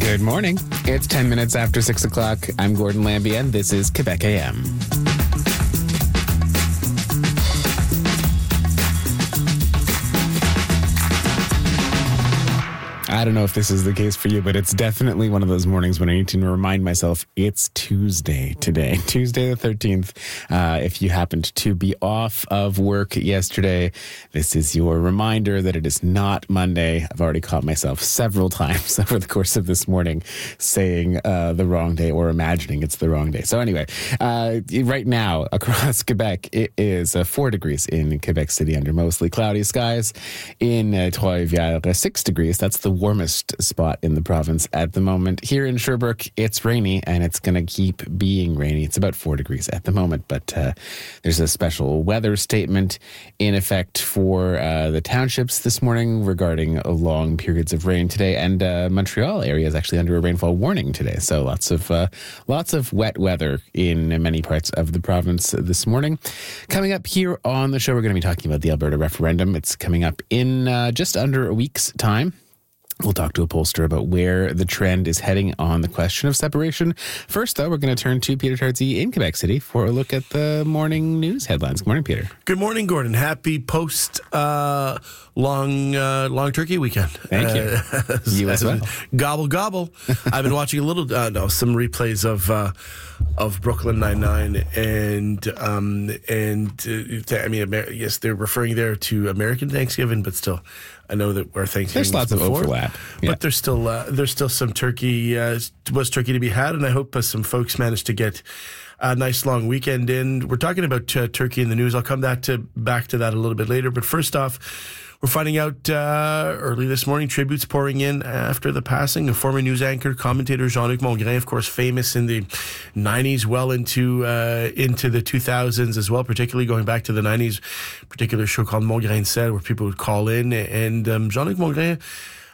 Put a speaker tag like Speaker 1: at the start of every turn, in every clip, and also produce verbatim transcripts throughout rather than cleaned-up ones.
Speaker 1: Good morning. It's ten minutes after six o'clock. I'm Gordon Lambie, and this is Quebec A M. I don't know if this is the case for you, but it's definitely one of those mornings when I need to remind myself it's Tuesday today, Tuesday the thirteenth. Uh, if you happened to be off of work yesterday, this is your reminder that it is not Monday. I've already caught myself several times over the course of this morning saying uh, the wrong day or imagining it's the wrong day. So anyway, uh, right now across Quebec, it is uh, four degrees in Quebec City under mostly cloudy skies. In uh, Trois-Rivières, six degrees. That's the warmest spot in the province at the moment. Here in Sherbrooke, it's rainy, and it's going to keep being rainy. It's about four degrees at the moment, but uh, there's a special weather statement in effect for uh, the townships this morning regarding uh, long periods of rain today, and uh, Montreal area is actually under a rainfall warning today, so lots of uh, lots of wet weather in many parts of the province this morning. Coming up here on the show, we're going to be talking about the Alberta referendum. It's coming up in uh, just under a week's time. We'll talk to a pollster about where the trend is heading on the question of separation. First, though, we're going to turn to Peter Tartzy in Quebec City for a look at the morning news headlines. Good morning, Peter.
Speaker 2: Good morning, Gordon. Happy post uh, long uh, long turkey weekend.
Speaker 1: Thank you.
Speaker 2: Uh,
Speaker 1: you as well.
Speaker 2: Gobble gobble. I've been watching a little, uh, no, some replays of uh, of Brooklyn Nine-Nine, and um, and uh, I mean, Amer- yes, they're referring there to American Thanksgiving, but still. I know that where Thanksgiving
Speaker 1: there's lots
Speaker 2: was before,
Speaker 1: of overlap, yeah.
Speaker 2: But there's still uh, there's still some turkey uh, was turkey to be had, and I hope uh, some folks managed to get a nice long weekend in. We're talking about uh, turkey in the news. I'll come back to back to that a little bit later. But first off, we're finding out uh, early this morning, tributes pouring in after the passing of former news anchor, commentator Jean-Luc Mongrain, of course, famous in the nineties, well into uh, into the two thousands as well, particularly going back to the nineties, particular show called Mongrain Said, where people would call in. And um, Jean-Luc Mongrain,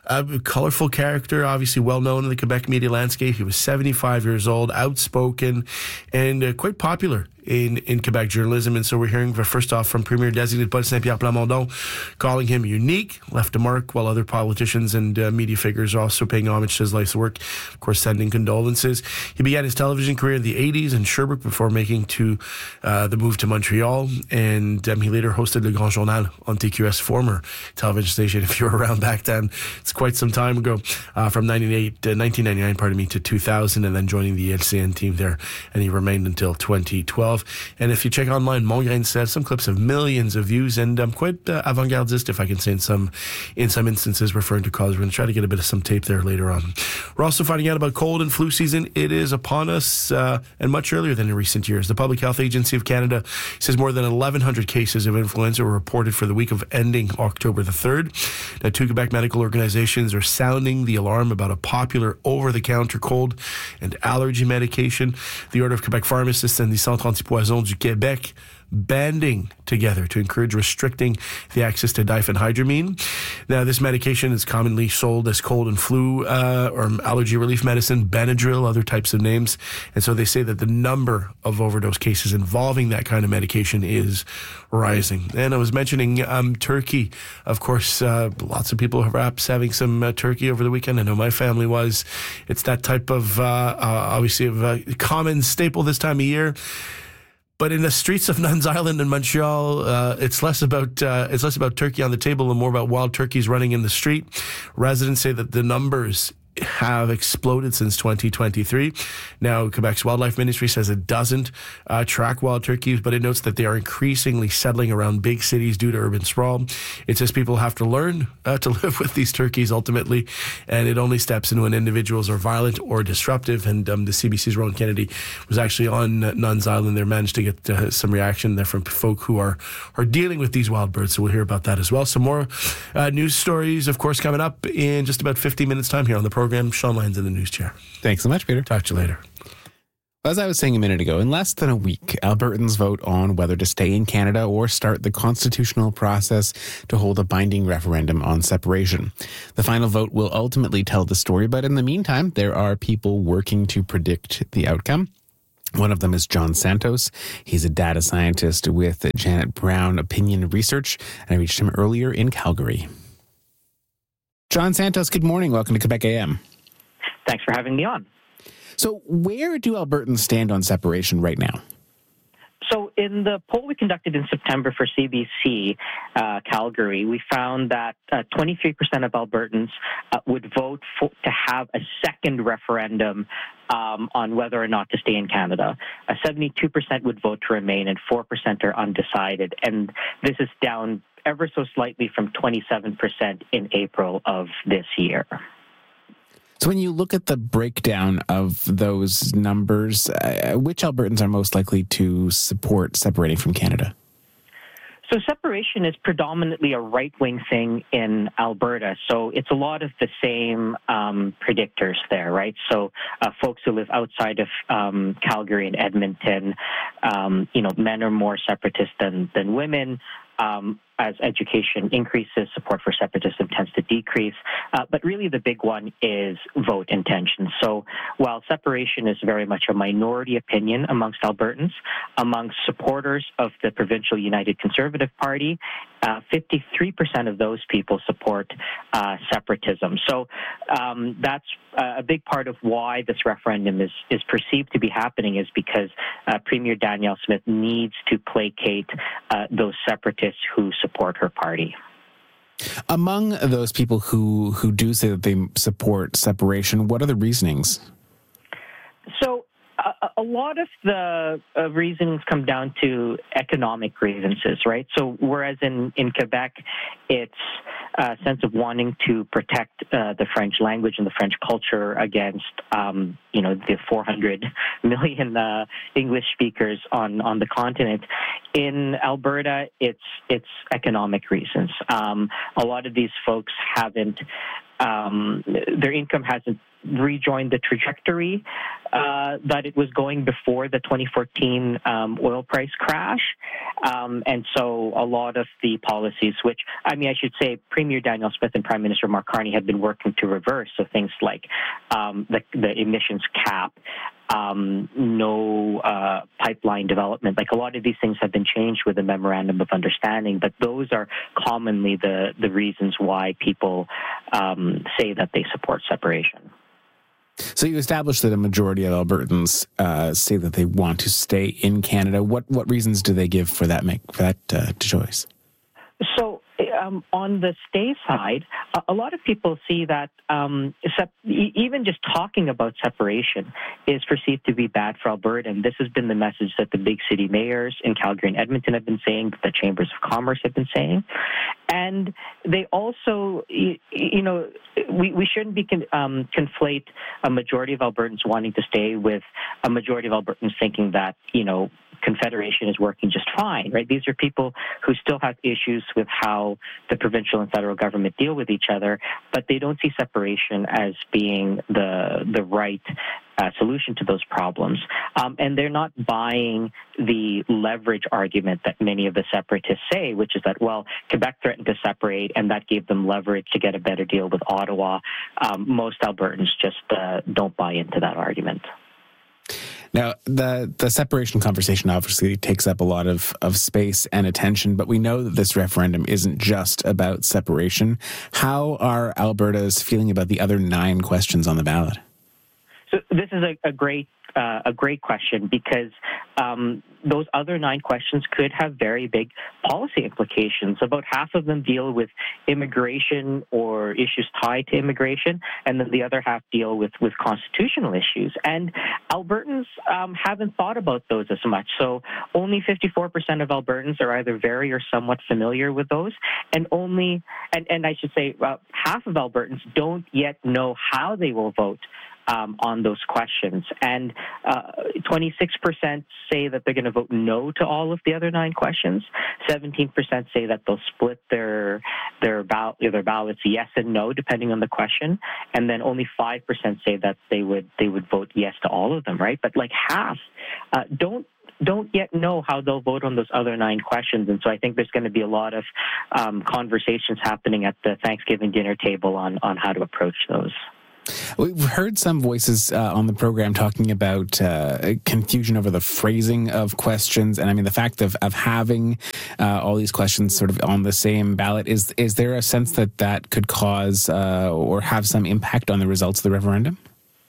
Speaker 2: a colorful character, obviously well known in the Quebec media landscape. He was seventy-five years old, outspoken, and uh, quite popular in, in Quebec journalism. And so we're hearing first off from Premier Designate Paul Saint-Pierre Plamondon, calling him unique, left a mark, while other politicians and uh, media figures are also paying homage to his life's work, of course, sending condolences. He began his television career in the eighties in Sherbrooke before making to uh, the move to Montreal. And um, he later hosted Le Grand Journal on T Q S, former television station. If you were around back then, it's quite some time ago, uh, from ninety-eight, uh, nineteen ninety-nine, pardon me, to two thousand, and then joining the L C N team there. And he remained until twenty twelve. And if you check online, Mongrain Said, some clips have millions of views, and um, quite uh, avant-gardist, if I can say, in some in some instances, referring to cause. We're going to try to get a bit of some tape there later on. We're also finding out about cold and flu season. It is upon us, uh, and much earlier than in recent years. The Public Health Agency of Canada says more than eleven hundred cases of influenza were reported for the week of ending October the third. Now, two Quebec medical organizations are sounding the alarm about a popular over-the-counter cold and allergy medication. The Order of Quebec Pharmacists and the Centre Antipoison du Québec banding together to encourage restricting the access to diphenhydramine. Now, this medication is commonly sold as cold and flu uh, or allergy relief medicine, Benadryl, other types of names. And so they say that the number of overdose cases involving that kind of medication is rising. And I was mentioning um, turkey. Of course, uh, lots of people are perhaps having some uh, turkey over the weekend. I know my family was. It's that type of, uh, uh, obviously, of a common staple this time of year. But in the streets of Nuns Island and Montreal, uh, it's less about uh, it's less about turkey on the table and more about wild turkeys running in the street. Residents say that the numbers have exploded since twenty twenty-three. Now, Quebec's Wildlife Ministry says it doesn't uh, track wild turkeys, but it notes that they are increasingly settling around big cities due to urban sprawl. It says people have to learn uh, to live with these turkeys ultimately, and it only steps in when individuals are violent or disruptive. And um, the C B C's Rowan Kennedy was actually on uh, Nuns Island. They managed to get uh, some reaction there from folk who are, are dealing with these wild birds, so we'll hear about that as well. Some more uh, news stories, of course, coming up in just about fifty minutes time here on the program. Sean Lyons in the news chair.
Speaker 1: Thanks so much, Peter.
Speaker 2: Talk to you later.
Speaker 1: As I was saying a minute ago, in less than a week, Albertans vote on whether to stay in Canada or start the constitutional process to hold a binding referendum on separation. The final vote will ultimately tell the story, but in the meantime, there are people working to predict the outcome. One of them is John Santos. He's a data scientist with Janet Brown Opinion Research, and I reached him earlier in Calgary. John Santos, good morning. Welcome to Quebec A M.
Speaker 3: Thanks for having me on.
Speaker 1: So where do Albertans stand on separation right now?
Speaker 3: So in the poll we conducted in September for C B C uh, Calgary, we found that uh, twenty-three percent of Albertans uh, would vote for, to have a second referendum um, on whether or not to stay in Canada. Uh, seventy-two percent would vote to remain, and four percent are undecided. And this is down ever so slightly from twenty-seven percent in April of this year.
Speaker 1: So when you look at the breakdown of those numbers, uh, which Albertans are most likely to support separating from Canada?
Speaker 3: So separation is predominantly a right-wing thing in Alberta. So it's a lot of the same um, predictors there, right? So uh, folks who live outside of um, Calgary and Edmonton, um, you know, men are more separatist than, than women. Um, as education increases, support for separatism tends to decrease. Uh, but really the big one is vote intention. So while separation is very much a minority opinion amongst Albertans, amongst supporters of the Provincial United Conservative Party, uh, fifty-three percent of those people support uh, separatism. So um, that's a big part of why this referendum is, is perceived to be happening, is because uh, Premier Danielle Smith needs to placate uh, those separatists who support her party.
Speaker 1: Among those people who, who do say that they support separation, what are the reasonings?
Speaker 3: So a, a lot of the uh, reasons come down to economic grievances, right? So whereas in, in Quebec, it's a sense of wanting to protect uh, the French language and the French culture against, um, you know, the four hundred million uh, English speakers on, on the continent. In Alberta, it's it's economic reasons. Um, a lot of these folks haven't, um, their income hasn't rejoined the trajectory uh, that it was going before the twenty fourteen um, oil price crash. Um, and so a lot of the policies, which, I mean, I should say Premier Danielle Smith and Prime Minister Mark Carney have been working to reverse. So things like um, the, the emissions cap, um, no uh, pipeline development, like a lot of these things have been changed with a memorandum of understanding, but those are commonly the, the reasons why people um, say that they support separation.
Speaker 1: So you established that a majority of Albertans uh, say that they want to stay in Canada. What what reasons do they give for that make for that uh, choice?
Speaker 3: So um, on the stay side, a, a lot of people see that um, sep- even just talking about separation is perceived to be bad for Alberta. And this has been the message that the big city mayors in Calgary and Edmonton have been saying, that the chambers of commerce have been saying. And they also, you, you know, we, we shouldn't be con- um, conflate a majority of Albertans wanting to stay with a majority of Albertans thinking that, you know, Confederation is working just fine, right? These are people who still have issues with how the provincial and federal government deal with each other, but they don't see separation as being the the right uh, solution to those problems. Um, and they're not buying the leverage argument that many of the separatists say, which is that, well, Quebec threatened to separate and that gave them leverage to get a better deal with Ottawa. Um, most Albertans just uh, don't buy into that argument.
Speaker 1: Now, the, the separation conversation obviously takes up a lot of, of space and attention, but we know that this referendum isn't just about separation. How are Albertans feeling about the other nine questions on the ballot?
Speaker 3: So this is a, a great uh, a great question, because um, those other nine questions could have very big policy implications. About half of them deal with immigration or issues tied to immigration, and then the other half deal with, with constitutional issues. And Albertans um, haven't thought about those as much. So only fifty-four percent of Albertans are either very or somewhat familiar with those, and only, and, and I should say, uh, half of Albertans don't yet know how they will vote Um, on those questions. And uh, twenty-six percent say that they're going to vote no to all of the other nine questions. seventeen percent say that they'll split their their, ball- their ballots yes and no, depending on the question. And then only five percent say that they would they would vote yes to all of them, right? But like half uh, don't don't yet know how they'll vote on those other nine questions. And so I think there's going to be a lot of um, conversations happening at the Thanksgiving dinner table on, on how to approach those.
Speaker 1: We've heard some voices uh, on the program talking about uh, confusion over the phrasing of questions. And I mean, the fact of, of having uh, all these questions sort of on the same ballot, is is there a sense that that could cause uh, or have some impact on the results of the referendum?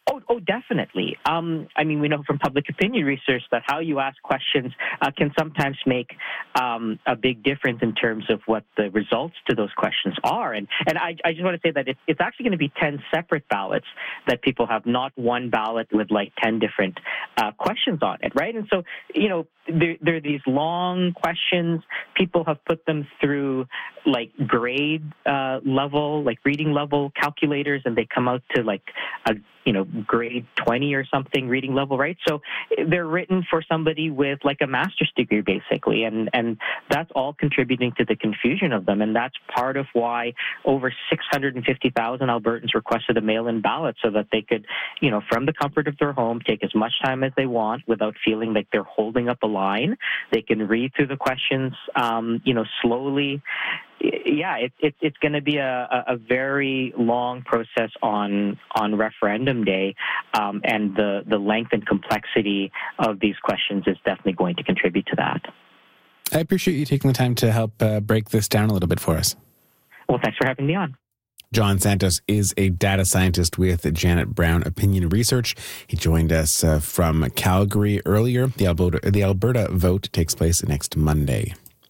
Speaker 3: Oh, oh, definitely. Um, I mean, we know from public opinion research that how you ask questions uh, can sometimes make um, a big difference in terms of what the results to those questions are. And and I, I just want to say that it's, it's actually going to be ten separate ballots that people have, not one ballot with like ten different uh, questions on it, right? And so, you know, there, there are these long questions. People have put them through like grade uh, level, like reading level calculators, and they come out to like a you know, grade twenty or something reading level, right? So they're written for somebody with like a master's degree, basically, and and that's all contributing to the confusion of them, and that's part of why over six hundred fifty thousand Albertans requested a mail-in ballot so that they could, you know, from the comfort of their home, take as much time as they want without feeling like they're holding up a line. They can read through the questions, um, you know, slowly. Yeah, it, it, it's going to be a, a very long process on on referendum day, um, and the, the length and complexity of these questions is definitely going to contribute to that.
Speaker 1: I appreciate you taking the time to help uh, break this down a little bit for us.
Speaker 3: Well, thanks for having me on.
Speaker 1: John Santos is a data scientist with Janet Brown Opinion Research. He joined us uh, from Calgary earlier. The Alberta, the Alberta vote takes place next Monday.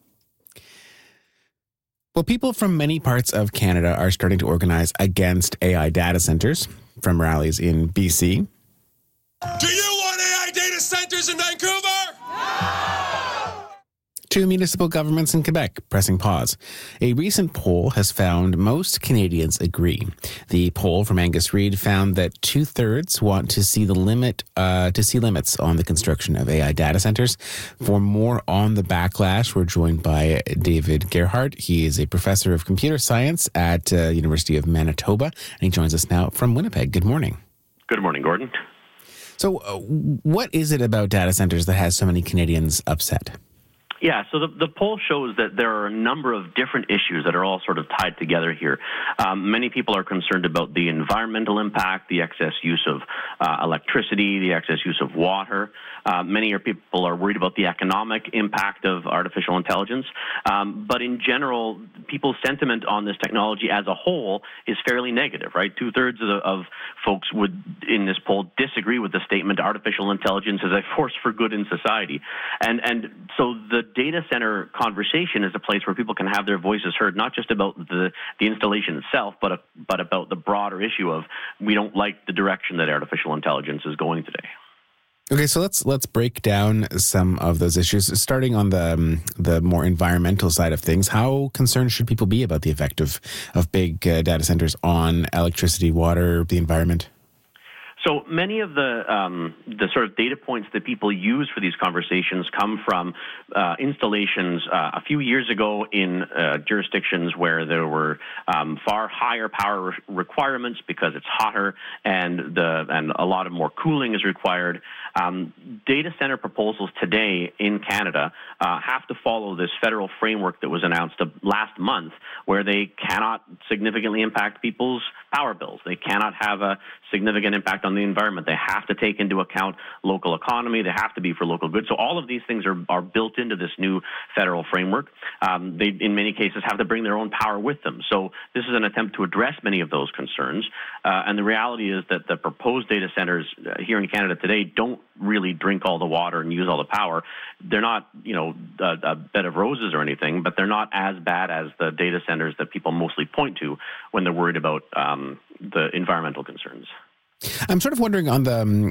Speaker 1: Well, people from many parts of Canada are starting to organize against A I data centers, from rallies in B C.
Speaker 4: Do you want A I data centers in Vancouver?
Speaker 1: To municipal governments in Quebec pressing pause. A recent poll has found most Canadians agree. The poll from Angus Reid found that two-thirds want to see the limit uh, to see limits on the construction of A I data centers. For more on the backlash, we're joined by David Gerhardt. He is a professor of computer science at uh, University of Manitoba, and he joins us now from Winnipeg. Good morning.
Speaker 5: Good morning, Gordon.
Speaker 1: So, uh, what is it about data centers that has so many Canadians upset?
Speaker 5: Yeah, so the, the poll shows that there are a number of different issues that are all sort of tied together here. Um, many people are concerned about the environmental impact, the excess use of uh, electricity, the excess use of water. Uh, many are people are worried about the economic impact of artificial intelligence. Um, but in general, people's sentiment on this technology as a whole is fairly negative, right? Two-thirds of, the, of folks would, in this poll, disagree with the statement, artificial intelligence is a force for good in society. And, and so the data center conversation is a place where people can have their voices heard, not just about the, the installation itself, but, a, but about the broader issue of we don't like the direction that artificial intelligence is going today.
Speaker 1: Okay, so let's let's break down some of those issues, starting on the um, the more environmental side of things. How concerned should people be about the effect of, of big uh, data centers on electricity, water, the environment?
Speaker 5: So many of the um, the sort of data points that people use for these conversations come from uh, installations uh, a few years ago in uh, jurisdictions where there were um, far higher power re- requirements because it's hotter and the and a lot of more cooling is required. Um, data center proposals today in Canada uh, have to follow this federal framework that was announced last month, where they cannot significantly impact people's power bills. They cannot have a significant impact on the environment. They have to take into account local economy. They have to be for local good. So all of these things are, are built into this new federal framework. Um, they, in many cases, have to bring their own power with them. So this is an attempt to address many of those concerns. Uh, and the reality is that the proposed data centers uh, here in Canada today don't really drink all the water and use all the power. They're not, you know, a, a bed of roses or anything, but they're not as bad as the data centers that people mostly point to when they're worried about um, the environmental concerns.
Speaker 1: I'm sort of wondering on the um,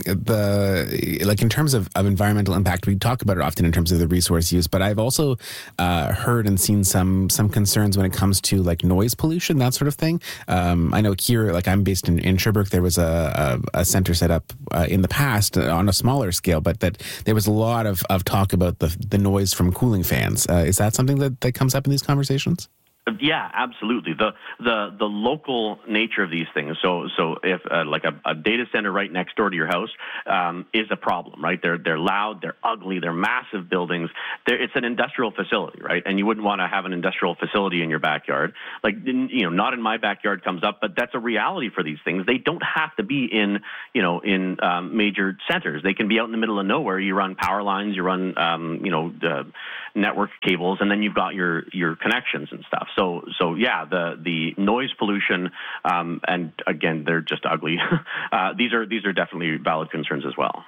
Speaker 1: the like in terms of, of environmental impact. We talk about it often in terms of the resource use, but I've also uh, heard and seen some some concerns when it comes to like noise pollution, that sort of thing. Um, I know here, like I'm based in, in Sherbrooke, there was a, a, a center set up uh, in the past on a smaller scale, but that there was a lot of, of talk about the the noise from cooling fans. Uh, is that something that, that comes up in these conversations?
Speaker 5: Yeah, absolutely. The the the local nature of these things. So so if uh, like a, a data center right next door to your house um, is a problem, right? They're they're loud, they're ugly, they're massive buildings. They're, it's an industrial facility, right? And you wouldn't want to have an industrial facility in your backyard. Like you know, not in my backyard comes up, but that's a reality for these things. They don't have to be in you know in um, major centers. They can be out in the middle of nowhere. You run power lines, you run um, you know the network cables, and then you've got your your connections and stuff. So, so yeah, the the noise pollution, um, and again, they're just ugly. uh, these are these are definitely valid concerns as well.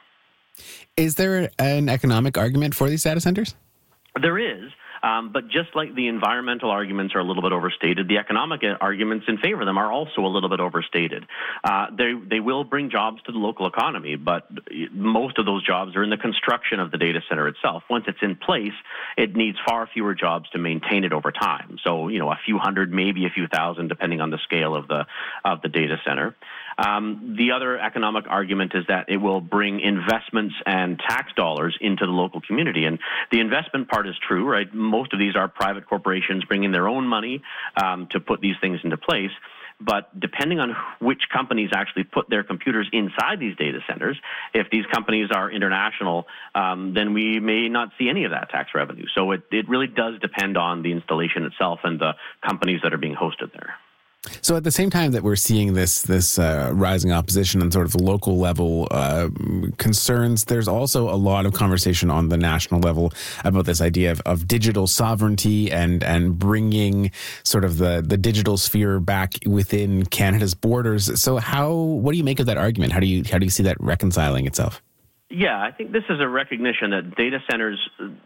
Speaker 1: Is there an economic argument for these data centers?
Speaker 5: There is. Um, but just like the environmental arguments are a little bit overstated, the economic arguments in favor of them are also a little bit overstated. Uh, they they will bring jobs to the local economy, but most of those jobs are in the construction of the data center itself. Once it's in place, it needs far fewer jobs to maintain it over time. So, you know, a few hundred, maybe a few thousand, depending on the scale of the of the data center. Um, the other economic argument is that it will bring investments and tax dollars into the local community. And the investment part is true, right? Most of these are private corporations bringing their own money um, to put these things into place. But depending on which companies actually put their computers inside these data centers, if these companies are international, um, then we may not see any of that tax revenue. So it, it really does depend on the installation itself and the companies that are being hosted there.
Speaker 1: So at the same time that we're seeing this this uh, rising opposition and sort of local level uh, concerns, there's also a lot of conversation on the national level about this idea of, of digital sovereignty and and bringing sort of the, the digital sphere back within Canada's borders. So how what do you make of that argument? How do you how do you see that reconciling itself?
Speaker 5: Yeah, I think this is a recognition that data centers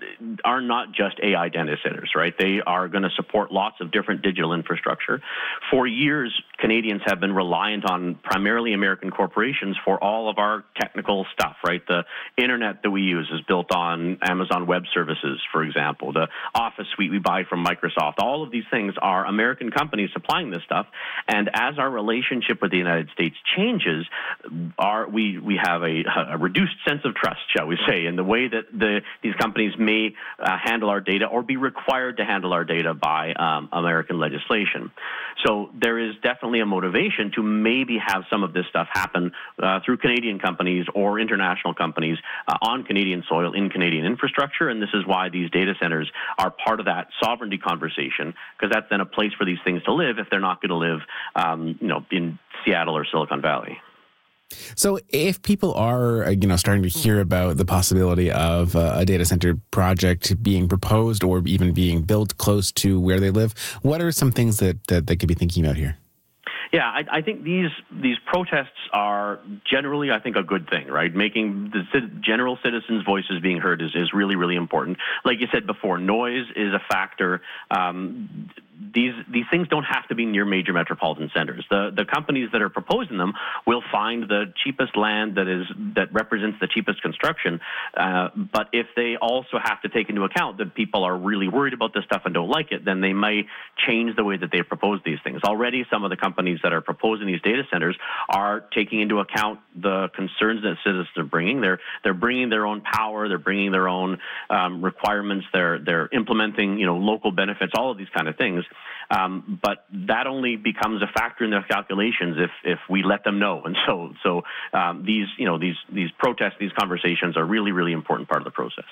Speaker 5: are not just A I data centers, right? They are going to support lots of different digital infrastructure. For years, Canadians have been reliant on primarily American corporations for all of our technical stuff, right? The internet that we use is built on Amazon Web Services, for example. The Office suite we buy from Microsoft. All of these things are American companies supplying this stuff. And as our relationship with the United States changes, our, we, we have a, a reduced sense of trust, shall we say, in the way that the these companies may uh, handle our data or be required to handle our data by um, American legislation. So there is definitely a motivation to maybe have some of this stuff happen uh, through Canadian companies or international companies uh, on Canadian soil in Canadian infrastructure, and this is why these data centers are part of that sovereignty conversation, because that's then a place for these things to live if they're not going to live, um, you know, in Seattle or Silicon Valley.
Speaker 1: So if people are, you know, starting to hear about the possibility of uh, a data center project being proposed or even being built close to where they live, what are some things that, that they could be thinking about here?
Speaker 5: Yeah, I, I think these these protests are generally, I think, a good thing, right? Making the general citizens' voices being heard is, is really, really important. Like you said before, noise is a factor. Um, these these things don't have to be near major metropolitan centers. The the companies that are proposing them will find the cheapest land that is that represents the cheapest construction. Uh, but if they also have to take into account that people are really worried about this stuff and don't like it, then they may change the way that they propose these things. Already, some of the companies that are proposing these data centers are taking into account the concerns that citizens are bringing. They're they're bringing their own power. They're bringing their own um, requirements. They're they're implementing, you know, local benefits. All of these kind of things. Um, but that only becomes a factor in their calculations if if we let them know. And so so um, these you know these these protests, these conversations are really really important part of the process.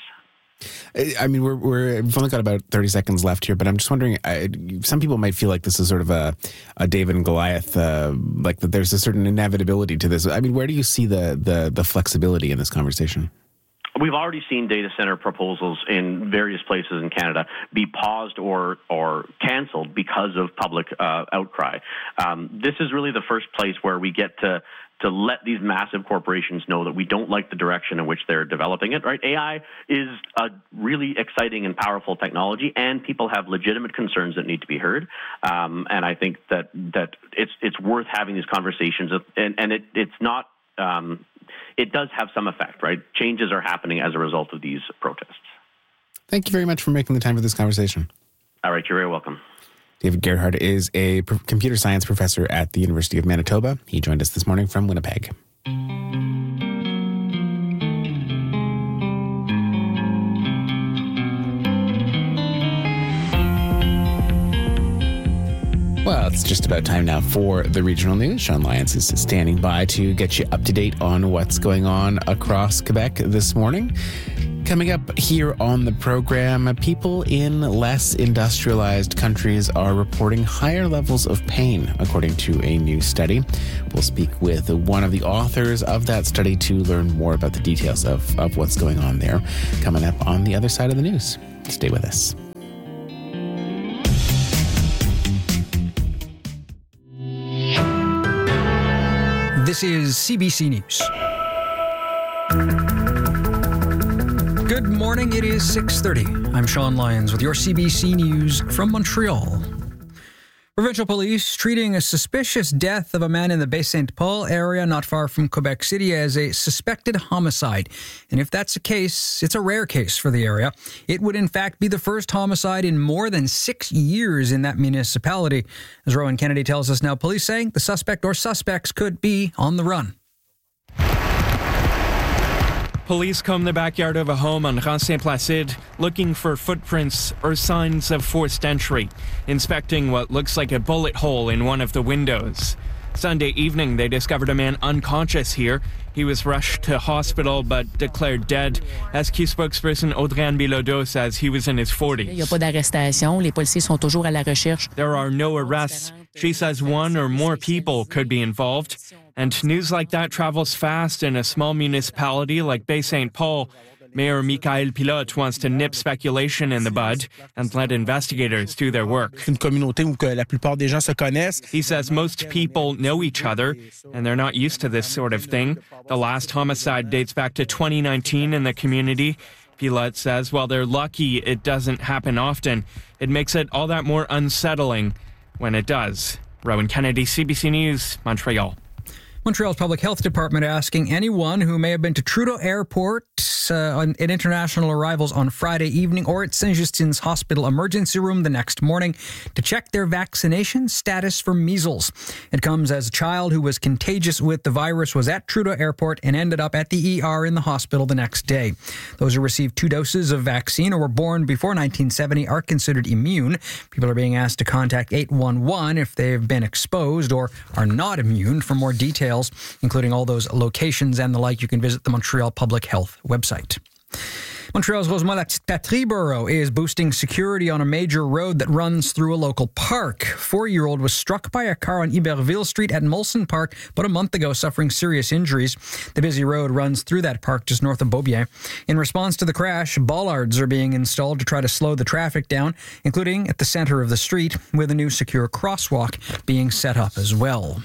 Speaker 1: I mean, we're, we're, we've only got about thirty seconds left here, but I'm just wondering, I, some people might feel like this is sort of a, a David and Goliath, uh, like that there's a certain inevitability to this. I mean, where do you see the, the, the flexibility in this conversation?
Speaker 5: We've already seen data center proposals in various places in Canada be paused or or canceled because of public uh, outcry. Um, this is really the first place where we get to to let these massive corporations know that we don't like the direction in which they're developing it, right? A I is a really exciting and powerful technology, and people have legitimate concerns that need to be heard. Um, and I think that that it's it's worth having these conversations, and, and it, it's not... Um, it does have some effect, right? Changes are happening as a result of these protests.
Speaker 1: Thank you very much for making the time for this conversation.
Speaker 5: All right, you're very welcome.
Speaker 1: David Gerhard is a p- computer science professor at the University of Manitoba. He joined us this morning from Winnipeg. Well, it's just about time now for the regional news. Sean Lyons is standing by to get you up to date on what's going on across Quebec this morning. Coming up here on the program, people in less industrialized countries are reporting higher levels of pain, according to a new study. We'll speak with one of the authors of that study to learn more about the details of, of what's going on there. Coming up on the other side of the news. Stay with us.
Speaker 6: This is C B C News. Good morning. It is six thirty. I'm Sean Lyons with your C B C News from Montreal. Provincial police treating a suspicious death of a man in the Baie-Saint-Paul area not far from Quebec City as a suspected homicide. And if that's the case, it's a rare case for the area. It would in fact be the first homicide in more than six years in that municipality. As Rowan Kennedy tells us now, police saying the suspect or suspects could be on the run.
Speaker 7: Police comb the backyard of a home on Rue Saint-Placide looking for footprints or signs of forced entry, inspecting what looks like a bullet hole in one of the windows. Sunday evening, they discovered a man unconscious here. He was rushed to hospital but declared dead. S Q spokesperson Audrey-Anne Bilodeau says he was in his forties.
Speaker 8: Il n'y a pas d'arrestation. Les policiers sont toujours à la recherche.
Speaker 7: There are no arrests. She says one or more people could be involved. And news like that travels fast in a small municipality like Baie-Saint-Paul. Mayor Michael Pilote wants to nip speculation in the bud and let investigators do their work.
Speaker 9: Une communauté où que la plupart des gens se connaissent.
Speaker 7: He says most people know each other and they're not used to this sort of thing. The last homicide dates back to twenty nineteen in the community. Pilote says while they're lucky it doesn't happen often, it makes it all that more unsettling when it does. Rowan Kennedy, C B C News, Montreal.
Speaker 6: Montreal's Public Health Department asking anyone who may have been to Trudeau Airport uh, at international arrivals on Friday evening or at Saint-Justin's Hospital emergency room the next morning to check their vaccination status for measles. It comes as a child who was contagious with the virus was at Trudeau Airport and ended up at the E R in the hospital the next day. Those who received two doses of vaccine or were born before nineteen seventy are considered immune. People are being asked to contact eight one one if they've been exposed or are not immune. For more details, including all those locations and the like, you can visit the Montreal Public Health website. Montreal's Rosemont-la-Petite-Patrie borough is boosting security on a major road that runs through a local park. Four-year-old was struck by a car on Iberville Street at Molson Park about a month ago, suffering serious injuries. The busy road runs through that park just north of Beaubien. In response to the crash, bollards are being installed to try to slow the traffic down, including at the center of the street, with a new secure crosswalk being set up as well.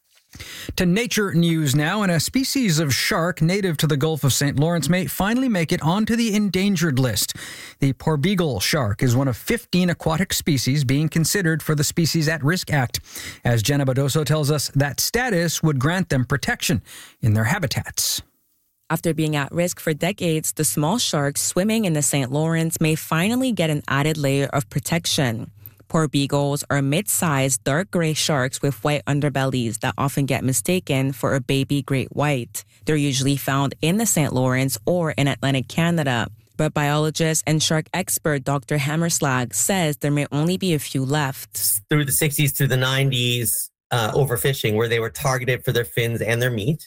Speaker 6: To nature news now, and a species of shark native to the Gulf of Saint Lawrence may finally make it onto the endangered list. The porbeagle shark is one of fifteen aquatic species being considered for the Species at Risk Act. As Jenna Badoso tells us, that status would grant them protection in their habitats.
Speaker 10: After being at risk for decades, the small sharks swimming in the Saint Lawrence may finally get an added layer of protection. Porbeagles are mid-sized dark gray sharks with white underbellies that often get mistaken for a baby great white. They're usually found in the Saint Lawrence or in Atlantic Canada. But biologist and shark expert Doctor Hammerslag says there may only be a few left.
Speaker 11: Through the sixties through the nineties, uh, overfishing, where they were targeted for their fins and their meat.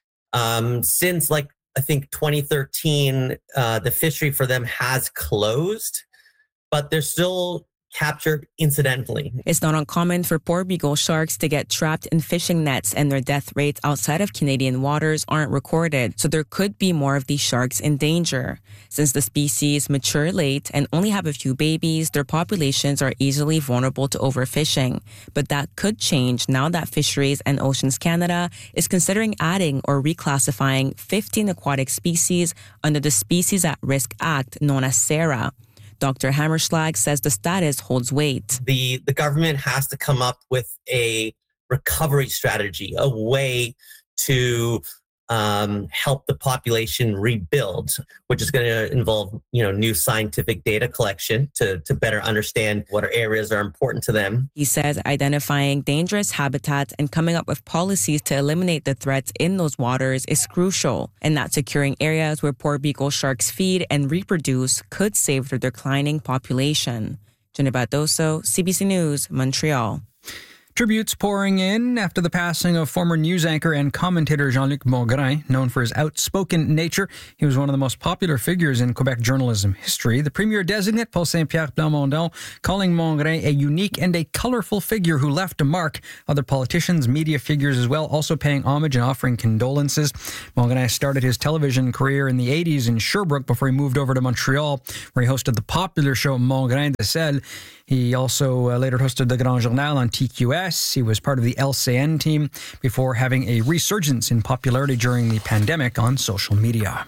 Speaker 11: Um, since, like, I think twenty thirteen, uh, the fishery for them has closed, but they're still captured incidentally.
Speaker 10: It's not uncommon for porbeagle sharks to get trapped in fishing nets, and their death rates outside of Canadian waters aren't recorded, so there could be more of these sharks in danger. Since the species mature late and only have a few babies, their populations are easily vulnerable to overfishing. But that could change now that Fisheries and Oceans Canada is considering adding or reclassifying fifteen aquatic species under the Species at Risk Act, known as SARA. Doctor Hammerslag says the status holds weight.
Speaker 11: The, the government has to come up with a recovery strategy, a way to um, help the population rebuild, which is going to involve, you know, new scientific data collection to, to better understand what areas are important to them.
Speaker 10: He says identifying dangerous habitats and coming up with policies to eliminate the threats in those waters is crucial, and that securing areas where porbeagle sharks feed and reproduce could save their declining population. Jenna Badoso, C B C News, Montreal.
Speaker 6: Tributes pouring in after the passing of former news anchor and commentator Jean-Luc Mongrain. Known for his outspoken nature, he was one of the most popular figures in Quebec journalism history. The Premier-designate, Paul Saint-Pierre Plamondon, calling Mongrain a unique and a colorful figure who left a mark. Other politicians, media figures as well, also paying homage and offering condolences. Mongrain started his television career in the eighties in Sherbrooke before he moved over to Montreal, where he hosted the popular show Mongrain de Sel. He also uh, later hosted the Grand Journal on T Q S. S. He was part of the L C N team before having a resurgence in popularity during the pandemic on social media.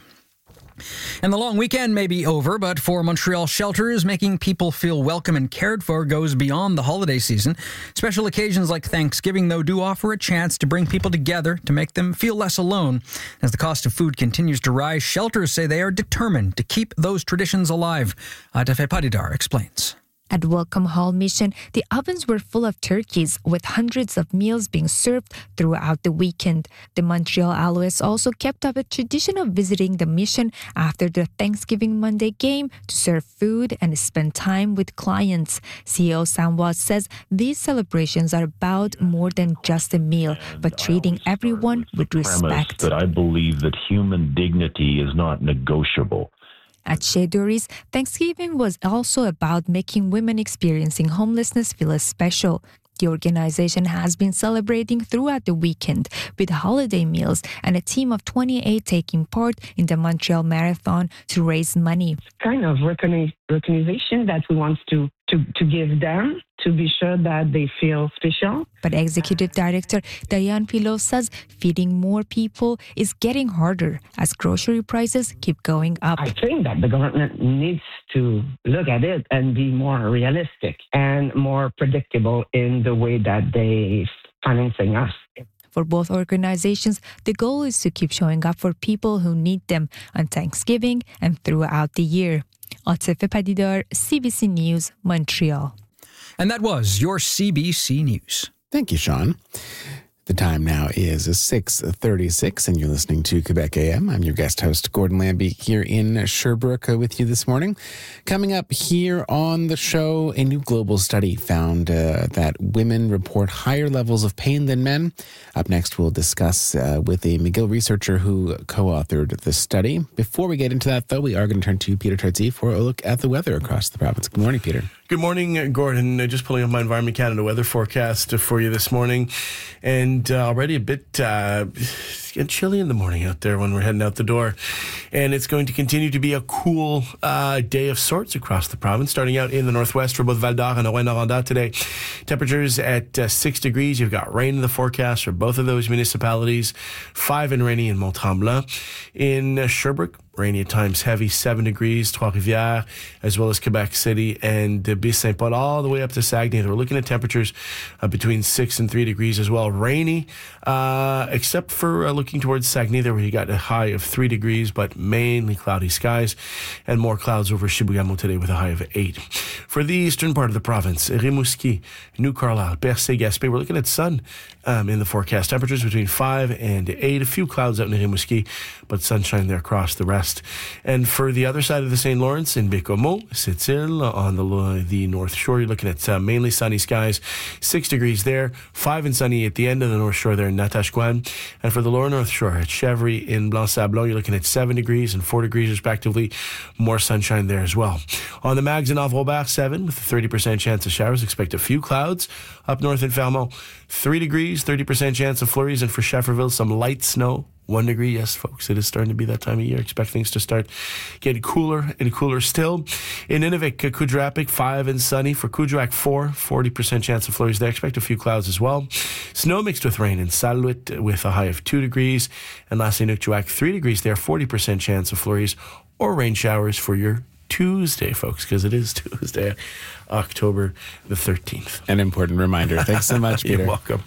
Speaker 6: And the long weekend may be over, but for Montreal shelters, making people feel welcome and cared for goes beyond the holiday season. Special occasions like Thanksgiving, though, do offer a chance to bring people together to make them feel less alone. As the cost of food continues to rise, shelters say they are determined to keep those traditions alive. Atafe Padidar explains.
Speaker 12: At Welcome Hall Mission, the ovens were full of turkeys, with hundreds of meals being served throughout the weekend. The Montreal Alouettes also kept up a tradition of visiting the mission after the Thanksgiving Monday game to serve food and spend time with clients. C E O Sam Watts says these celebrations are about more than just a meal, but treating everyone with respect.
Speaker 13: That I believe that human dignity is not negotiable.
Speaker 12: At Chez Dury's, Thanksgiving was also about making women experiencing homelessness feel special. The organization has been celebrating throughout the weekend with holiday meals and a team of twenty-eight taking part in the Montreal Marathon to raise money.
Speaker 14: Kind of recognition that we want to, to, to give them to be sure that they feel special.
Speaker 12: But Executive Director Diane Pilot says feeding more people is getting harder as grocery prices keep going up.
Speaker 14: I think that the government needs to look at it and be more realistic and more predictable in the way that they financing us.
Speaker 12: For both organizations, the goal is to keep showing up for people who need them on Thanksgiving and throughout the year. Atafe Padidar, C B C News, Montreal.
Speaker 6: And that was your C B C News.
Speaker 1: Thank you, Sean. The time now is six thirty-six, and you're listening to Quebec A M. I'm your guest host, Gordon Lambie, here in Sherbrooke uh, with you this morning. Coming up here on the show, a new global study found uh, that women report higher levels of pain than men. Up next, we'll discuss uh, with a McGill researcher who co-authored the study. Before we get into that, though, we are going to turn to Peter Tartzi for a look at the weather across the province. Good morning, Peter.
Speaker 2: Good morning, Gordon. Uh, just pulling up my Environment Canada weather forecast uh, for you this morning. And uh, already a bit uh, getting chilly in the morning out there when we're heading out the door. And it's going to continue to be a cool uh, day of sorts across the province, starting out in the northwest for both Val d'Or and Rouyn-Noranda today. Temperatures at uh, six degrees. You've got rain in the forecast for both of those municipalities. Five and rainy in Mont-Tremblant. In uh, Sherbrooke, rainy at times, heavy, seven degrees, Trois-Rivières, as well as Quebec City and uh, Baie-Saint-Paul, all the way up to Saguenay. We're looking at temperatures uh, between six and three degrees as well. Rainy, uh, except for uh, looking towards Saguenay there, where you got a high of three degrees, but mainly cloudy skies, and more clouds over Chibougamau today with a high of eight. For the eastern part of the province, Rimouski, New Carlisle, Percé, Gaspé, we're looking at sun um, in the forecast. Temperatures between five and eight. A few clouds out in Rimouski, but sunshine there across the rest. And for the other side of the Saint Lawrence, in Bécomo, Sept-Îles, on the the North Shore, you're looking at uh, mainly sunny skies, six degrees there, five and sunny at the end of the North Shore there in Natashquan. And for the lower North Shore, at Chèvre in Blanc-Sablon, you're looking at seven degrees and four degrees respectively, more sunshine there as well. On the Mags in Robert, seven with a thirty percent chance of showers. Expect a few clouds up north in Fermont, three degrees, thirty percent chance of flurries, and for Schefferville, some light snow. One degree, yes, folks, it is starting to be that time of year. Expect things to start getting cooler and cooler still. In Inuvik, Kuujjuaq, five and sunny. For Kuujjuaq, four, forty percent chance of flurries there. Expect a few clouds as well. Snow mixed with rain in Saluit with a high of two degrees. And lastly, Nukjuak, three degrees there, forty percent chance of flurries or rain showers for your Tuesday, folks, because it is Tuesday, October the thirteenth.
Speaker 1: An important reminder. Thanks so much, Peter.
Speaker 2: You're welcome.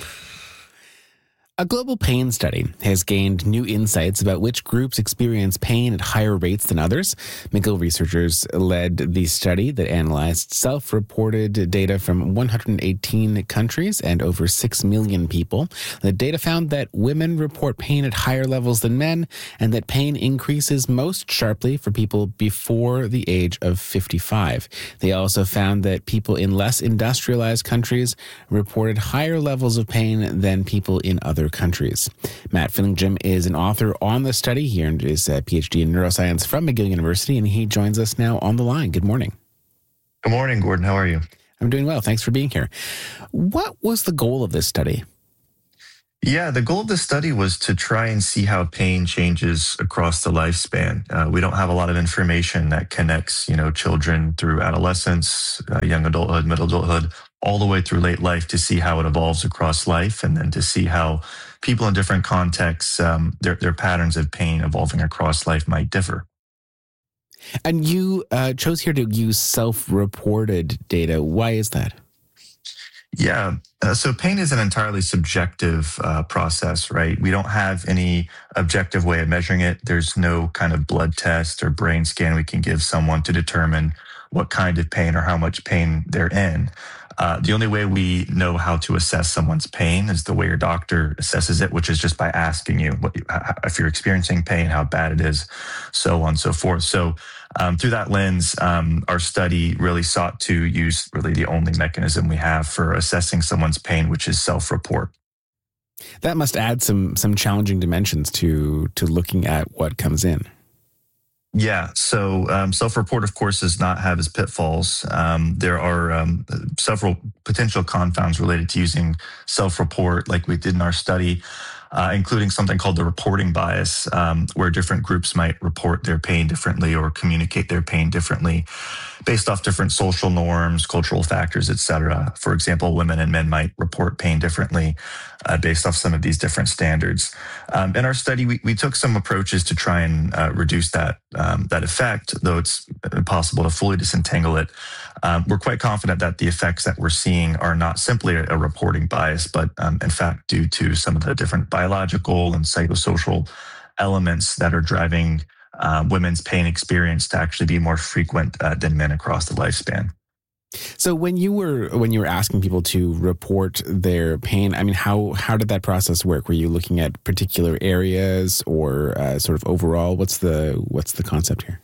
Speaker 1: A global pain study has gained new insights about which groups experience pain at higher rates than others. McGill researchers led the study that analyzed self-reported data from one hundred eighteen countries and over six million people. The data found that women report pain at higher levels than men, and that pain increases most sharply for people before the age of fifty-five. They also found that people in less industrialized countries reported higher levels of pain than people in other countries. Matt Fillingham is an author on the study. He earned his uh, PhD in neuroscience from McGill University, and he joins us now on the line. Good morning.
Speaker 15: Good morning, Gordon. How are you?
Speaker 1: I'm doing well. Thanks for being here. What was the goal of this study?
Speaker 15: Yeah, the goal of the study was to try and see how pain changes across the lifespan. Uh, we don't have a lot of information that connects, you know, children through adolescence, uh, young adulthood, middle adulthood, all the way through late life to see how it evolves across life, and then to see how people in different contexts, um, their, their patterns of pain evolving across life might differ.
Speaker 1: And you uh, chose here to use self-reported data. Why is that?
Speaker 15: Yeah. Uh, so pain is an entirely subjective uh, process, right? We don't have any objective way of measuring it. There's no kind of blood test or brain scan we can give someone to determine what kind of pain or how much pain they're in. Uh, the only way we know how to assess someone's pain is the way your doctor assesses it, which is just by asking you what, if you're experiencing pain, how bad it is, so on and so forth. So um, through that lens, um, our study really sought to use really the only mechanism we have for assessing someone's pain, which is self-report.
Speaker 1: That must add some some challenging dimensions to to looking at what comes in.
Speaker 15: Yeah. So um, self-report, of course, does not have its pitfalls. Um, there are um, several potential confounds related to using self-report like we did in our study, uh, including something called the reporting bias, um, where different groups might report their pain differently or communicate their pain differently based off different social norms, cultural factors, et cetera. For example, women and men might report pain differently uh, based off some of these different standards. Um, in our study, we, we took some approaches to try and uh, reduce that um, that effect, though it's impossible to fully disentangle it. Um, we're quite confident that the effects that we're seeing are not simply a, a reporting bias, but um, in fact due to some of the different biological and psychosocial elements that are driving Uh, women's pain experience to actually be more frequent uh, than men across the lifespan.
Speaker 1: So when you were when you were asking people to report their pain, I mean, how how did that process work? Were you looking at particular areas or uh, sort of overall? What's the what's the concept here?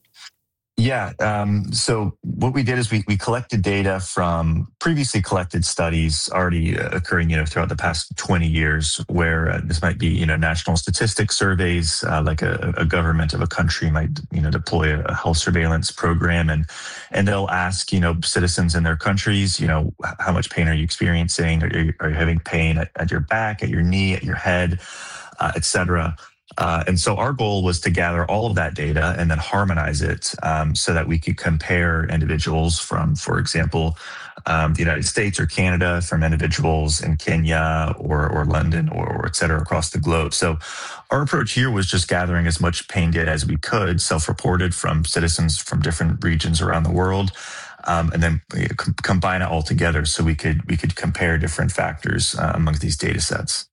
Speaker 15: Yeah. Um, so what we did is we we collected data from previously collected studies already uh, occurring, you know, throughout the past twenty years, where uh, this might be, you know, national statistics surveys, uh, like a, a government of a country might, you know, deploy a, a health surveillance program, and and they'll ask, you know, citizens in their countries, you know, how much pain are you experiencing? Are you, are you having pain at, at your back, at your knee, at your head, uh, et cetera? Uh, and so our goal was to gather all of that data and then harmonize it um, so that we could compare individuals from, for example, um, the United States or Canada, from individuals in Kenya or, or London or, or et cetera across the globe. So our approach here was just gathering as much pain data as we could, self-reported from citizens from different regions around the world. Um, and then com- combine it all together so we could we could compare different factors uh, among these data sets.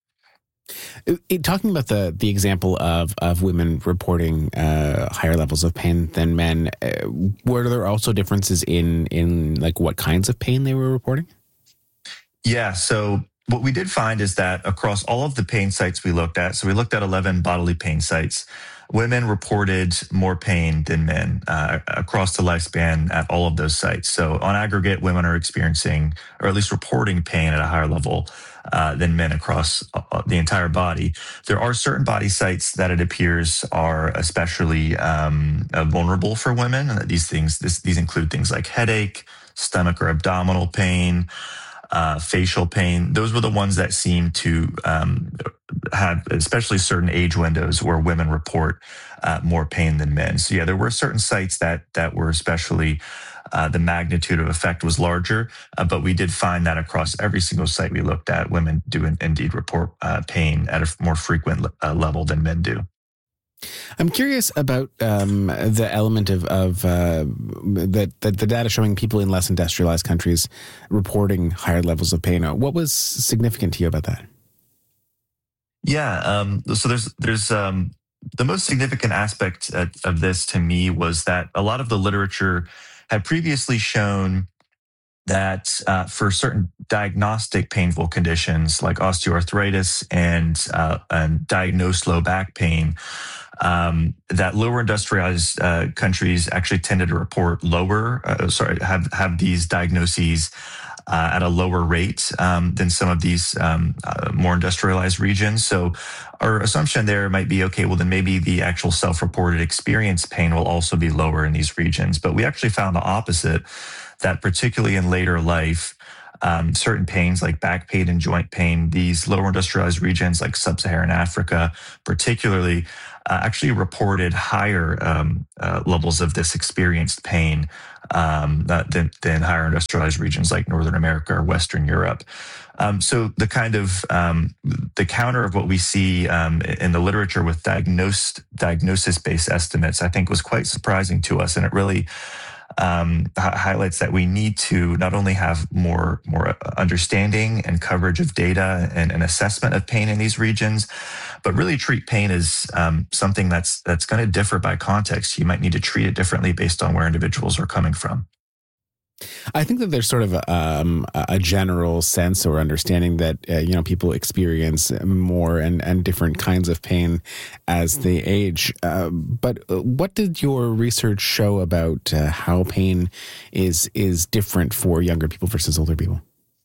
Speaker 1: It, talking about the the example of of women reporting uh, higher levels of pain than men, uh, were there also differences in in like what kinds of pain they were reporting?
Speaker 15: Yeah. So what we did find is that across all of the pain sites we looked at, so we looked at eleven bodily pain sites, women reported more pain than men uh, across the lifespan at all of those sites. So on aggregate, women are experiencing, or at least reporting, pain at a higher level uh, than men across uh, the entire body. There are certain body sites that it appears are especially um, uh, vulnerable for women. And these things, this, these include things like headache, stomach or abdominal pain, Uh, facial pain. Those were the ones that seem to um, have especially certain age windows where women report uh, more pain than men. So yeah, there were certain sites that that were especially uh, the magnitude of effect was larger, uh, but we did find that across every single site we looked at, women do in, indeed report uh, pain at a more frequent uh, level than men do.
Speaker 1: I'm curious about um, the element of, of uh, the, the, the data showing people in less industrialized countries reporting higher levels of pain. What was significant to you about that?
Speaker 15: Yeah, um, so there's there's um, the most significant aspect of, of this to me was that a lot of the literature had previously shown that uh, for certain diagnostic painful conditions like osteoarthritis and uh, and diagnosed low back pain, um, that lower industrialized uh, countries actually tended to report lower, uh, sorry, have have these diagnoses uh, at a lower rate um, than some of these um, uh, more industrialized regions. So our assumption there might be, okay, well then maybe the actual self-reported experience pain will also be lower in these regions. But we actually found the opposite, that particularly in later life, um, certain pains like back pain and joint pain. These lower industrialized regions like sub-Saharan Africa particularly uh, actually reported higher um, uh, levels of this experienced pain um, uh, than, than higher industrialized regions like Northern America or Western Europe. Um, so the kind of um, the counter of what we see um, in the literature with diagnosed diagnosis-based estimates, I think, was quite surprising to us, and it really um, h- highlights that we need to not only have more more understanding and coverage of data and an assessment of pain in these regions, but really treat pain as um, something that's that's going to differ by context. You might need to treat it differently based on where individuals are coming from.
Speaker 1: I think that there's sort of a, um, a general sense or understanding that, uh, you know, people experience more and, and different kinds of pain as they age. Uh, but what did your research show about uh, how pain is is different for younger people versus older people?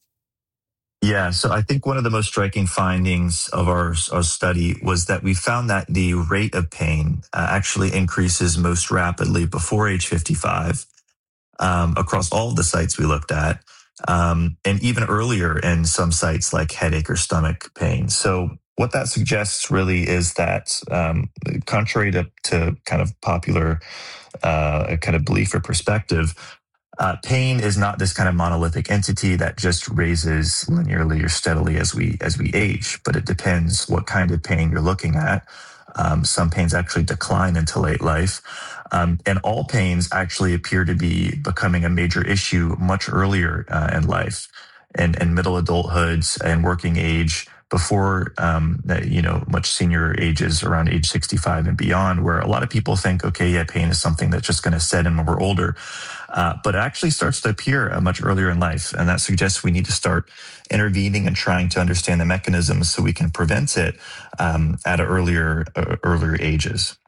Speaker 15: Yeah, so I think one of the most striking findings of our, our study was that we found that the rate of pain uh, actually increases most rapidly before age fifty-five. Um, across all of the sites we looked at, um, and even earlier in some sites like headache or stomach pain. So what that suggests really is that, um, contrary to, to kind of popular uh, kind of belief or perspective, uh, pain is not this kind of monolithic entity that just raises linearly or steadily as we as we age, but it depends what kind of pain you're looking at. Um, some pains actually decline into late life. Um, and all pains actually appear to be becoming a major issue much earlier uh, in life, and, and middle adulthood and working age, before um, you know much senior ages around age sixty-five and beyond, where a lot of people think, okay, yeah, pain is something that's just going to set in when we're older, uh, but it actually starts to appear uh, much earlier in life, and that suggests we need to start intervening and trying to understand the mechanisms so we can prevent it um, at earlier uh, earlier ages.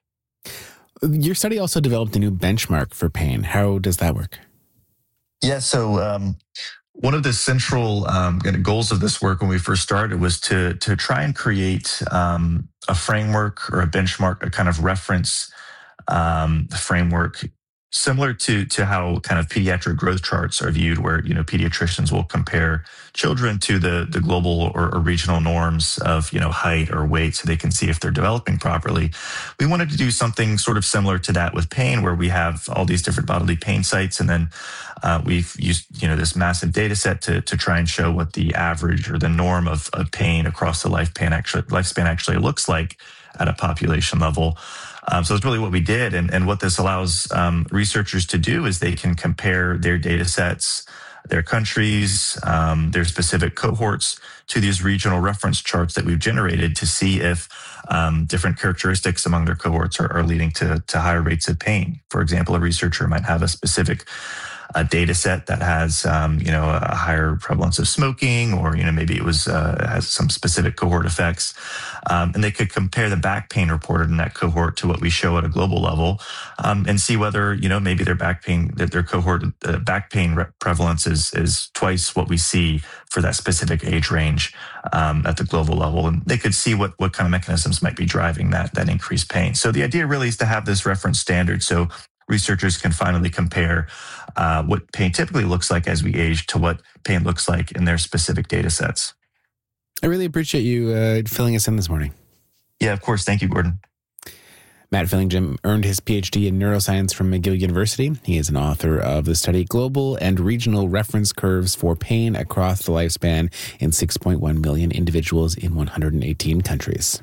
Speaker 1: Your study also developed a new benchmark for pain. How does that work?
Speaker 15: Yeah, so um, one of the central um, goals of this work when we first started was to to try and create um, a framework or a benchmark, a kind of reference um, framework similar to to how kind of pediatric growth charts are viewed, where you know pediatricians will compare children to the the global or, or regional norms of you know height or weight, so they can see if they're developing properly. We wanted to do something sort of similar to that with pain, where we have all these different bodily pain sites, and then uh, we've used you know this massive data set to to try and show what the average or the norm of, of pain across the lifespan actually lifespan actually looks like at a population level. Um, so it's really what we did. And, and what this allows um, researchers to do is they can compare their data sets, their countries, um, their specific cohorts to these regional reference charts that we've generated to see if um, different characteristics among their cohorts are, are leading to, to higher rates of pain. For example, a researcher might have a specific a data set that has, um, you know, a higher prevalence of smoking, or, you know, maybe it was uh, has some specific cohort effects. Um, and they could compare the back pain reported in that cohort to what we show at a global level, um, and see whether, you know, maybe their back pain, that their cohort uh, back pain re- prevalence is, is twice what we see for that specific age range um, at the global level. And they could see what, what kind of mechanisms might be driving that, that increased pain. So the idea really is to have this reference standard so researchers can finally compare uh, what pain typically looks like as we age to what pain looks like in their specific data sets.
Speaker 1: I really appreciate you uh, filling us in this morning.
Speaker 15: Yeah, of course. Thank you, Gordon.
Speaker 1: Matt Fillingham earned his P H D in neuroscience from McGill University. He is an author of the study Global and Regional Reference Curves for Pain Across the Lifespan in six point one million Individuals in one hundred eighteen countries.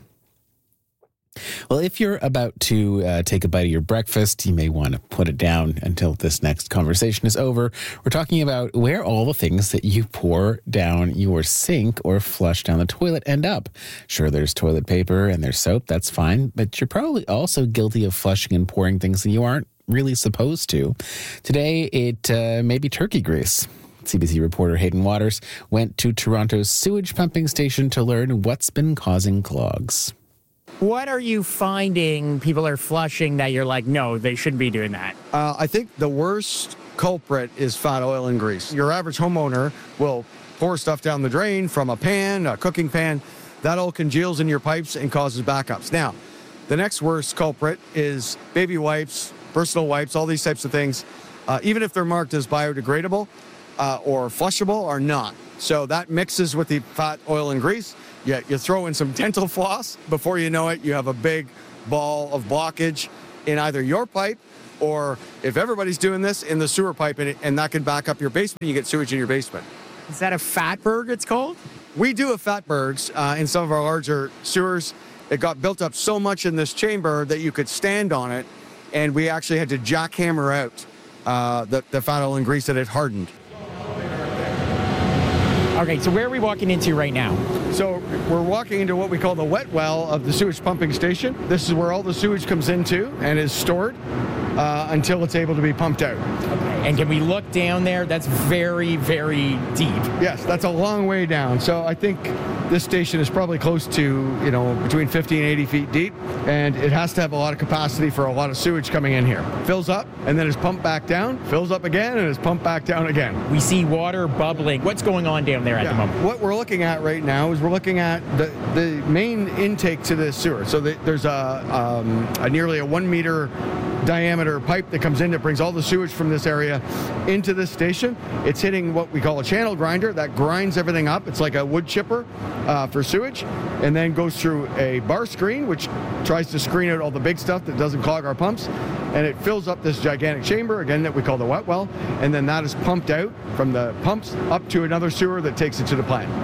Speaker 1: Well, if you're about to uh, take a bite of your breakfast, you may want to put it down until this next conversation is over. We're talking about where all the things that you pour down your sink or flush down the toilet end up. Sure, there's toilet paper and there's soap, that's fine, but you're probably also guilty of flushing and pouring things that you aren't really supposed to. Today, it uh, may be turkey grease. C B C reporter Hayden Waters went to Toronto's sewage pumping station to learn what's been causing clogs.
Speaker 16: What are you finding people are flushing that you're like, no, they shouldn't be doing that?
Speaker 17: Uh, I think the worst culprit is fat oil and grease. Your average homeowner will pour stuff down the drain from a pan, a cooking pan. That all congeals in your pipes and causes backups. Now, the next worst culprit is baby wipes, personal wipes, all these types of things. Uh, even if they're marked as biodegradable, uh, or flushable or not. So that mixes with the fat, oil, and grease. You, you throw in some dental floss. Before you know it, you have a big ball of blockage in either your pipe or, if everybody's doing this, in the sewer pipe, and, it, and that can back up your basement. You get sewage in your basement.
Speaker 16: Is that a fatberg, it's called?
Speaker 17: We do a fatbergs uh, in some of our larger sewers. It got built up so much in this chamber that you could stand on it, and we actually had to jackhammer out uh, the, the fat, oil, and grease that had hardened.
Speaker 16: Okay, so where are we walking into right now?
Speaker 17: So we're walking into what we call the wet well of the sewage pumping station. This is where all the sewage comes into and is stored uh, until it's able to be pumped out.
Speaker 16: Okay, and can we look down there? That's very, very deep.
Speaker 17: Yes, that's a long way down. So I think this station is probably close to, you know, between fifty and eighty feet deep, and it has to have a lot of capacity for a lot of sewage coming in here. Fills up and then is pumped back down, fills up again, and is pumped back down again.
Speaker 16: We see water bubbling. What's going on down there at
Speaker 17: yeah.
Speaker 16: the moment?
Speaker 17: What we're looking at right now is we're looking at the, the main intake to this sewer. So the, there's a, um, a nearly a one meter diameter pipe that comes in that brings all the sewage from this area into this station. It's hitting what we call a channel grinder that grinds everything up. It's like a wood chipper uh, for sewage, and then goes through a bar screen, which tries to screen out all the big stuff that doesn't clog our pumps, and it fills up this gigantic chamber, again, that we call the wet well, and then that is pumped out from the pumps up to another sewer that takes it to the plant.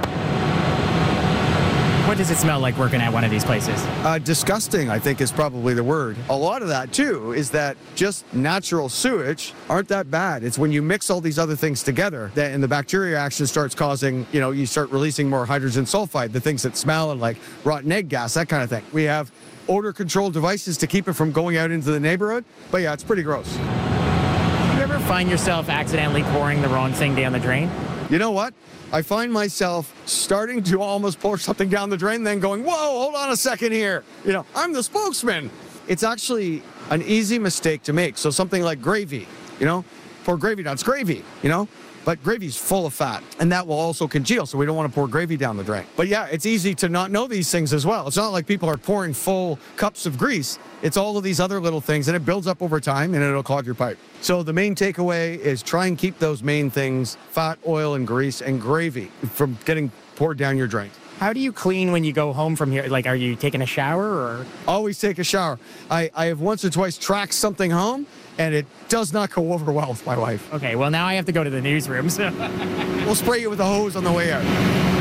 Speaker 16: What does it smell like working at one of these places?
Speaker 17: Uh, disgusting, I think, is probably the word. A lot of that, too, is that just natural sewage aren't that bad. It's when you mix all these other things together that, and the bacteria action starts causing, you know, you start releasing more hydrogen sulfide, the things that smell and like rotten egg gas, that kind of thing. We have odor control devices to keep it from going out into the neighborhood. But yeah, it's pretty gross.
Speaker 16: Do you ever find yourself accidentally pouring the wrong thing down the drain?
Speaker 17: You know what? I find myself starting to almost pour something down the drain, then going, whoa, hold on a second here. You know, I'm the spokesman. It's actually an easy mistake to make. So something like gravy, you know, pour gravy down. It's gravy, you know, but gravy's full of fat, and that will also congeal, so we don't want to pour gravy down the drain. But yeah, it's easy to not know these things as well. It's not like people are pouring full cups of grease. It's all of these other little things, and it builds up over time, and it'll clog your pipe. So the main takeaway is try and keep those main things, fat, oil, and grease, and gravy, from getting poured down your drain.
Speaker 16: How do you clean when you go home from here? Like, are you taking a shower or?
Speaker 17: Always take a shower. I, I have once or twice tracked something home, and it does not go over well with my wife.
Speaker 16: Okay, well, now I have to go to the newsroom. So.
Speaker 17: We'll spray you with a hose on the way out.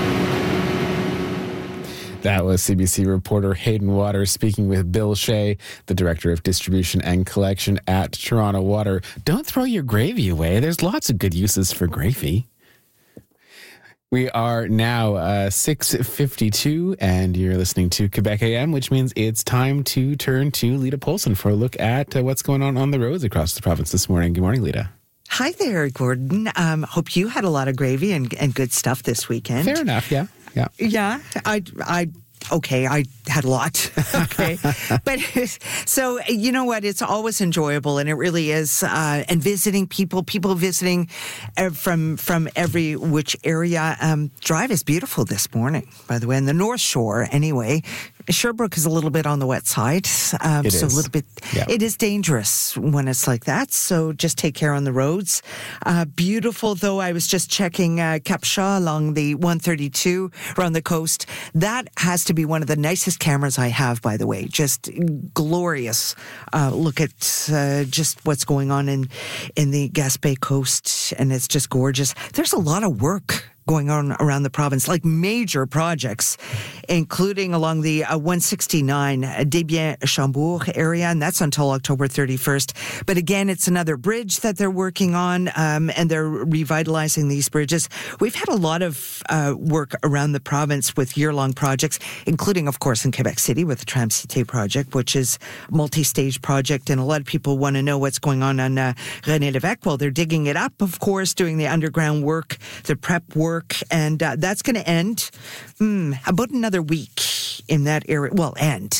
Speaker 1: That was C B C reporter Hayden Waters speaking with Bill Shea, the Director of Distribution and Collection at Toronto Water. Don't throw your gravy away. There's lots of good uses for gravy. We are now uh, six fifty-two, and you're listening to Quebec A M, which means it's time to turn to Lita Polson for a look at uh, what's going on on the roads across the province this morning. Good morning, Lita.
Speaker 18: Hi there, Gordon. Um, hope you had a lot of gravy and, and good stuff this weekend.
Speaker 1: Fair enough, yeah. Yeah.
Speaker 18: Yeah, I, I, okay, I had a lot. Okay. But so, you know what? It's always enjoyable, and it really is. Uh, and visiting people, people visiting from, from every which area. Um, drive is beautiful this morning, by the way, in the North Shore, anyway. Sherbrooke is a little bit on the wet side. Um,
Speaker 1: it
Speaker 18: so
Speaker 1: is.
Speaker 18: a little bit,
Speaker 1: yeah.
Speaker 18: It is dangerous when it's like that. So just take care on the roads. Uh, beautiful, though. I was just checking uh, Capshaw along the one thirty-two around the coast. That has to be one of the nicest cameras I have, by the way. Just glorious. Uh, look at uh, just what's going on in, in the Gaspé coast. And it's just gorgeous. There's a lot of work going on around the province, like major projects, including along the uh, one sixty-nine uh, Desbiens-Chambourg area, and that's until October thirty-first. But again, it's another bridge that they're working on, um, and they're revitalizing these bridges. We've had a lot of uh, work around the province with year-long projects, including, of course, in Quebec City with the Tram-Cité project, which is a multi-stage project, and a lot of people want to know what's going on on uh, René Lévesque. Well, they're digging it up, of course, doing the underground work, the prep work, and uh, that's going to end hmm, about another week in that area. Well, end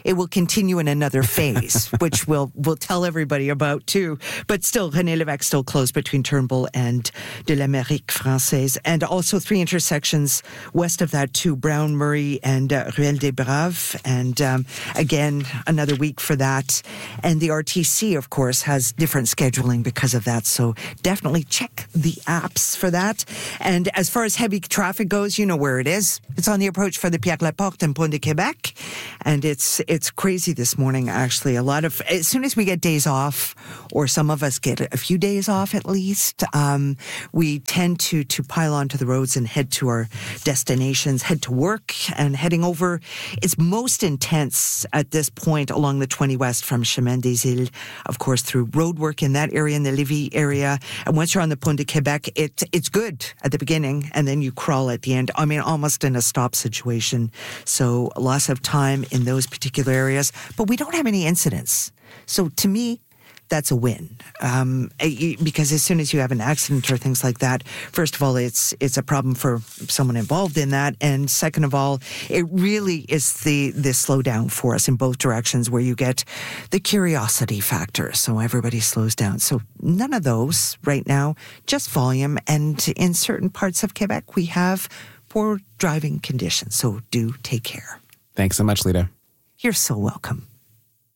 Speaker 18: it will continue in another phase, which we'll we'll tell everybody about too. But still, René Lévesque still closed between Turnbull and de l'Amérique Française, and also three intersections west of that too: Brown, Murray, and uh, Ruelle des Braves. And um, again, another week for that. And the R T C, of course, has different scheduling because of that. So definitely check the apps for that. And as far as heavy traffic goes, you know where it is. It's on the approach for the Pierre-Laporte and Pont de Québec. And it's it's crazy this morning, actually. A lot of, as soon as we get days off, or some of us get a few days off at least, um, we tend to, to pile onto the roads and head to our destinations, head to work, and heading over. It's most intense at this point along the twenty West from Chemin des Îles, of course, through road work in that area, in the Lévis area. And once you're on the Pont de Québec, it, it's good at the beginning, and then you crawl at the end. I mean, almost in a stop situation. So loss of time in those particular areas. But we don't have any incidents. So to me, that's a win. Um, because as soon as you have an accident or things like that, first of all, it's it's a problem for someone involved in that. And second of all, it really is the, the slowdown for us in both directions, where you get the curiosity factor. So everybody slows down. So none of those right now, just volume. And in certain parts of Quebec, we have poor driving conditions. So do take care.
Speaker 1: Thanks so much, Lita.
Speaker 18: You're so welcome.